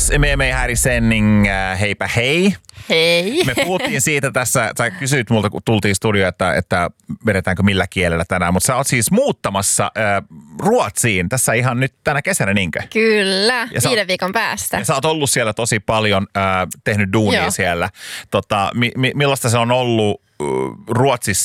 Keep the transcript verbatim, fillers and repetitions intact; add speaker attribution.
Speaker 1: Thomas med mig här i sändning. Heipä hei.
Speaker 2: Hei.
Speaker 1: Me puhuttiin siitä tässä, sä kysyit multa, kun tultiin studioon, että, että vedetäänkö millä kielellä tänään, mutta sä oot siis muuttamassa äh, Ruotsiin tässä ihan nyt tänä kesänä, niinkö?
Speaker 2: Kyllä,
Speaker 1: Ja sä
Speaker 2: viiden
Speaker 1: oot-
Speaker 2: viikon päästä.
Speaker 1: Ja sä oot ollut siellä tosi paljon, äh, tehnyt duunia
Speaker 2: Joo.
Speaker 1: siellä. Tota, mi, mi, millaista se on ollut äh, Ruotsissa